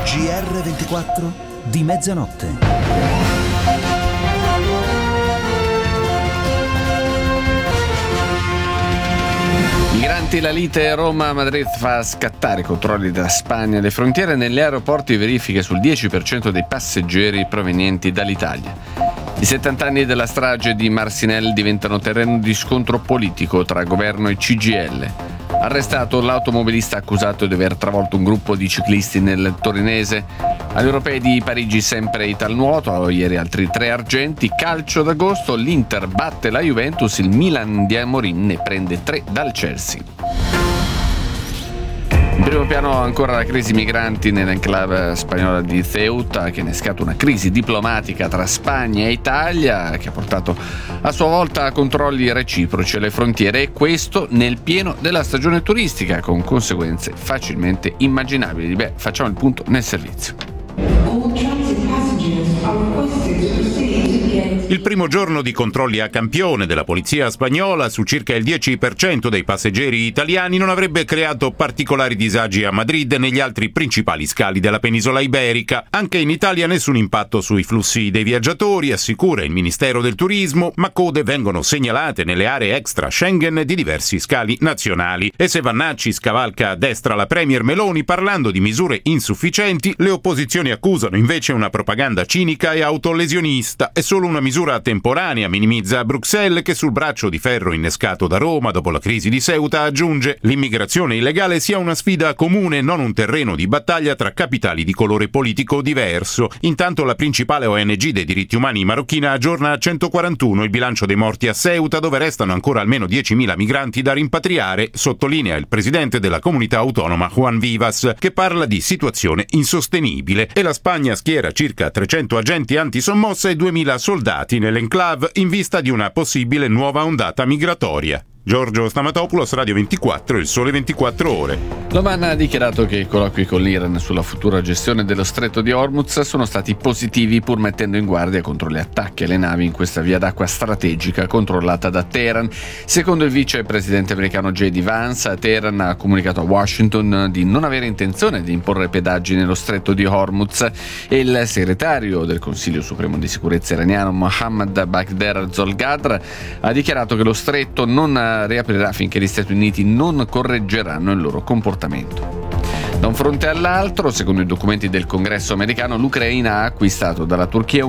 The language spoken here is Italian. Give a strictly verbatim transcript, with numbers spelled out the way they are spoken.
G R ventiquattro di mezzanotte. Migranti, la lite Roma-Madrid fa scattare i controlli della Spagna alle frontiere. Negli aeroporti verifiche sul dieci per cento dei passeggeri provenienti dall'Italia. I settanta anni della strage di Marcinelle diventano terreno di scontro politico tra governo e C G I L. Arrestato l'automobilista accusato di aver travolto un gruppo di ciclisti nel torinese. Agli europei di Parigi sempre Italnuoto, ieri altri tre argenti. Calcio d'agosto, l'Inter batte la Juventus, il Milan di Amorim ne prende tre dal Chelsea. In primo piano ancora la crisi migranti nell'enclave spagnola di Ceuta, che ne scatta una crisi diplomatica tra Spagna e Italia, che ha portato a sua volta a controlli reciproci alle frontiere, e questo nel pieno della stagione turistica, con conseguenze facilmente immaginabili. Beh, facciamo il punto nel servizio. Il primo giorno di controlli a campione della polizia spagnola su circa il dieci per cento dei passeggeri italiani non avrebbe creato particolari disagi a Madrid e negli altri principali scali della penisola iberica. Anche in Italia nessun impatto sui flussi dei viaggiatori, assicura il Ministero del Turismo, ma code vengono segnalate nelle aree extra Schengen di diversi scali nazionali. E se Vannacci scavalca a destra la Premier Meloni parlando di misure insufficienti, le opposizioni accusano invece una propaganda cinica e autolesionista. È solo una misura temporanea, minimizza Bruxelles, che sul braccio di ferro innescato da Roma dopo la crisi di Ceuta aggiunge: l'immigrazione illegale sia una sfida comune, non un terreno di battaglia tra capitali di colore politico diverso. Intanto la principale O N G dei diritti umani marocchina aggiorna a centoquarantuno il bilancio dei morti a Ceuta, dove restano ancora almeno diecimila migranti da rimpatriare, sottolinea il presidente della comunità autonoma Juan Vivas, che parla di situazione insostenibile. E la Spagna schiera circa trecento agenti antisommossa e duemila soldati nell'enclave in vista di una possibile nuova ondata migratoria. Giorgio Stamatopoulos, Radio ventiquattro, Il Sole ventiquattro Ore. L'Oman ha dichiarato che i colloqui con l'Iran sulla futura gestione dello stretto di Hormuz sono stati positivi, pur mettendo in guardia contro gli attacchi alle navi in questa via d'acqua strategica controllata da Teheran. Secondo il vicepresidente americano J D Vance, Teheran ha comunicato a Washington di non avere intenzione di imporre pedaggi nello stretto di Hormuz, e il segretario del Consiglio Supremo di Sicurezza iraniano Mohammad Bagher Zolgadr ha dichiarato che lo stretto non riaprirà finché gli Stati Uniti non correggeranno il loro comportamento. Da un fronte all'altro, secondo i documenti del Congresso americano, l'Ucraina ha acquistato dalla Turchia